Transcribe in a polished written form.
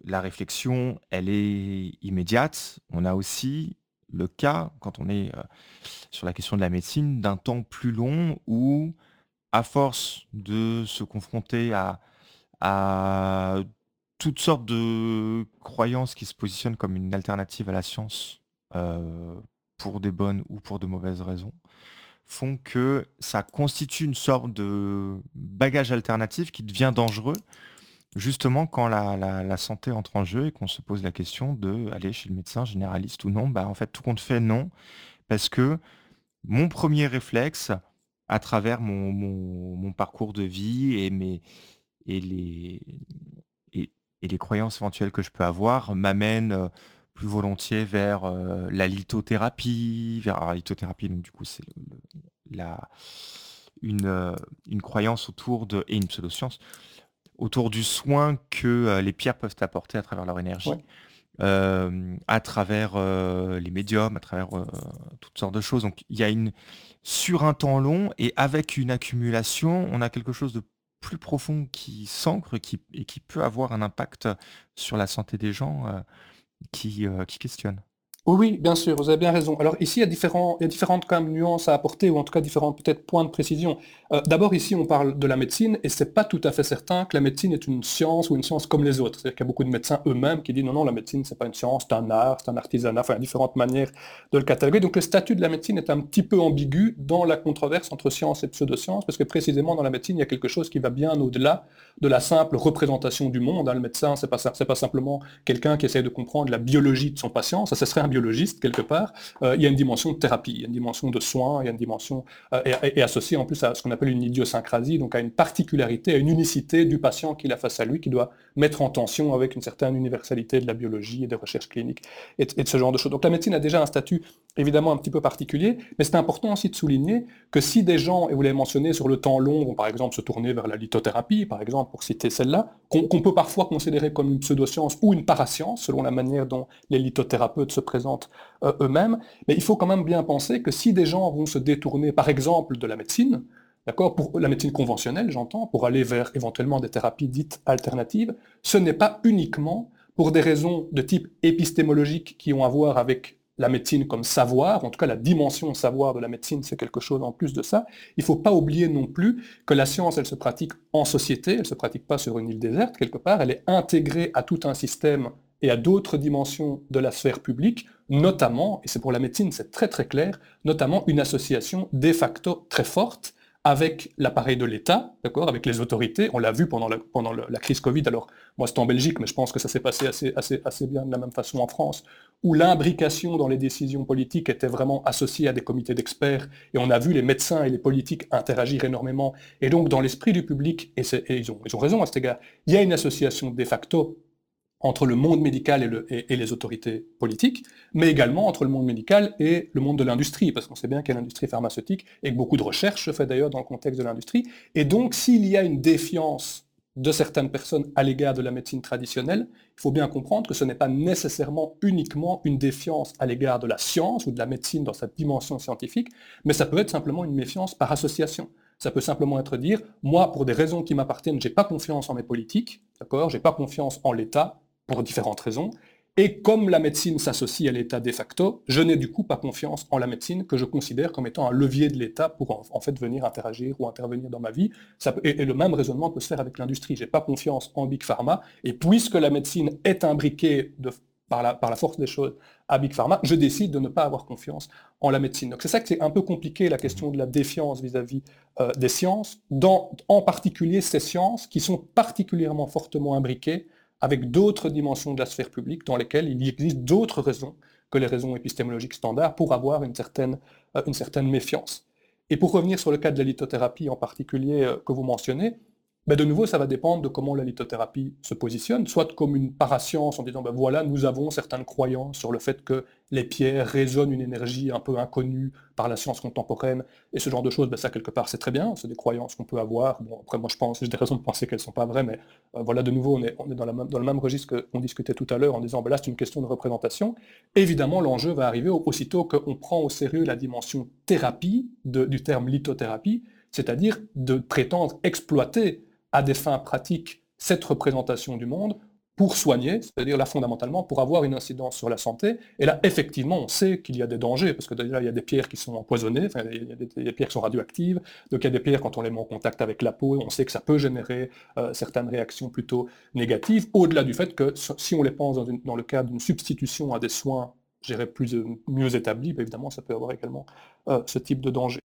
la réflexion, elle est immédiate. On a aussi le cas, quand on est sur la question de la médecine, d'un temps plus long où, à force de se confronter à toutes sortes de croyances qui se positionnent comme une alternative à la science, euh, pour des bonnes ou pour de mauvaises raisons, font que ça constitue une sorte de bagage alternatif qui devient dangereux, justement quand la santé entre en jeu et qu'on se pose la question de aller chez le médecin généraliste ou non. Bah, en fait, tout compte fait, non, parce que mon premier réflexe, à travers mon parcours de vie et les, et, et les croyances éventuelles que je peux avoir, m'amènent plus volontiers vers la lithothérapie, vers alors, la lithothérapie, donc du coup, c'est la, une, euh, une croyance autour de, et une pseudoscience, autour du soin que les pierres peuvent apporter à travers leur Ouais. énergie, à travers les médiums, à travers toutes sortes de choses. Donc il y a sur un temps long et avec une accumulation, on a quelque chose de plus profond qui s'ancre et qui peut avoir un impact sur la santé des gens qui questionnent. Oui, oui, bien sûr, vous avez bien raison. Alors ici, il y a différentes quand même nuances à apporter, ou en tout cas différents peut-être points de précision. D'abord, ici, on parle de la médecine, et c'est pas tout à fait certain que la médecine est une science ou une science comme les autres. C'est-à-dire qu'il y a beaucoup de médecins eux-mêmes qui disent non, non, la médecine, c'est pas une science, c'est un art, c'est un artisanat, enfin, il y a différentes manières de le cataloguer. Donc le statut de la médecine est un petit peu ambigu dans la controverse entre science et pseudoscience, parce que précisément dans la médecine, il y a quelque chose qui va bien au-delà de la simple représentation du monde. Hein. Le médecin, c'est pas simplement quelqu'un qui essaie de comprendre la biologie de son patient, ça ce serait un biologiste quelque part. Il y a une dimension de thérapie, il y a une dimension de soins, il y a une dimension et associée en plus à ce qu'on appelle une idiosyncrasie, donc à une particularité, à une unicité du patient qu'il a face à lui, qui doit mettre en tension avec une certaine universalité de la biologie et des recherches cliniques et de ce genre de choses. Donc la médecine a déjà un statut évidemment un petit peu particulier, mais c'est important aussi de souligner que si des gens, et vous l'avez mentionné, sur le temps long, vont par exemple se tourner vers la lithothérapie, par exemple, pour citer celle-là, qu'on peut parfois considérer comme une pseudoscience ou une parascience, selon la manière dont les lithothérapeutes se présentent eux-mêmes, mais il faut quand même bien penser que si des gens vont se détourner, par exemple, de la médecine, d'accord, pour la médecine conventionnelle, j'entends, pour aller vers éventuellement des thérapies dites alternatives, ce n'est pas uniquement pour des raisons de type épistémologique qui ont à voir avec la médecine comme savoir, en tout cas la dimension savoir de la médecine, c'est quelque chose en plus de ça. Il ne faut pas oublier non plus que la science, elle se pratique en société, elle ne se pratique pas sur une île déserte quelque part, elle est intégrée à tout un système et à d'autres dimensions de la sphère publique, notamment, et c'est pour la médecine, c'est très très clair, notamment une association de facto très forte avec l'appareil de l'État, d'accord, avec les autorités. On l'a vu pendant la crise Covid. Alors, moi, c'est en Belgique, mais je pense que ça s'est passé assez bien de la même façon en France, où l'imbrication dans les décisions politiques était vraiment associée à des comités d'experts, et on a vu les médecins et les politiques interagir énormément. Et donc, dans l'esprit du public, et ils ont raison à cet égard, il y a une association de facto entre le monde médical et les autorités politiques, mais également entre le monde médical et le monde de l'industrie, parce qu'on sait bien qu'il y a l'industrie pharmaceutique et que beaucoup de recherches se fait d'ailleurs dans le contexte de l'industrie. Et donc, s'il y a une défiance de certaines personnes à l'égard de la médecine traditionnelle, il faut bien comprendre que ce n'est pas nécessairement uniquement une défiance à l'égard de la science ou de la médecine dans sa dimension scientifique, mais ça peut être simplement une méfiance par association. Ça peut simplement être dire, moi, pour des raisons qui m'appartiennent, j'ai pas confiance en mes politiques, d'accord, j'ai pas confiance en l'État, pour différentes raisons. Et comme la médecine s'associe à l'État de facto, je n'ai du coup pas confiance en la médecine que je considère comme étant un levier de l'État pour en fait venir interagir ou intervenir dans ma vie. Et le même raisonnement peut se faire avec l'industrie. J'ai pas confiance en Big Pharma, et puisque la médecine est imbriquée par la force des choses à Big Pharma, je décide de ne pas avoir confiance en la médecine. Donc c'est ça que c'est un peu compliqué, la Mhm. question de la défiance vis-à-vis des sciences, en particulier ces sciences qui sont particulièrement fortement imbriquées avec d'autres dimensions de la sphère publique dans lesquelles il existe d'autres raisons que les raisons épistémologiques standards pour avoir une certaine méfiance. Et pour revenir sur le cas de la lithothérapie en particulier que vous mentionnez, ben de nouveau, ça va dépendre de comment la lithothérapie se positionne, soit comme une parascience en disant, ben voilà, nous avons certaines croyances sur le fait que les pierres résonnent une énergie un peu inconnue par la science contemporaine, et ce genre de choses, ben ça quelque part c'est très bien, c'est des croyances qu'on peut avoir. Bon, après moi je pense, j'ai des raisons de penser qu'elles ne sont pas vraies, mais voilà, de nouveau, on est dans le même registre qu'on discutait tout à l'heure en disant, ben là c'est une question de représentation. Évidemment, l'enjeu va arriver aussitôt qu'on prend au sérieux la dimension thérapie du terme lithothérapie, c'est-à-dire de prétendre exploiter à des fins pratiques cette représentation du monde pour soigner, c'est-à-dire là fondamentalement pour avoir une incidence sur la santé. Et là, effectivement, on sait qu'il y a des dangers, parce que déjà, il y a des pierres qui sont empoisonnées, enfin, il y a des pierres qui sont radioactives, donc il y a des pierres, quand on les met en contact avec la peau, on sait que ça peut générer certaines réactions plutôt négatives, au-delà du fait que si on les pense dans le cadre d'une substitution à des soins, je dirais, mieux établis, évidemment, ça peut avoir également ce type de danger.